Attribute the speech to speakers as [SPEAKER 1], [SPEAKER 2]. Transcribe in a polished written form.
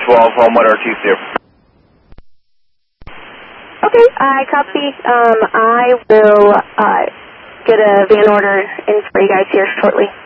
[SPEAKER 1] 12 Homewood RTC.
[SPEAKER 2] Okay, I copy. I will get a van order in for you guys here shortly.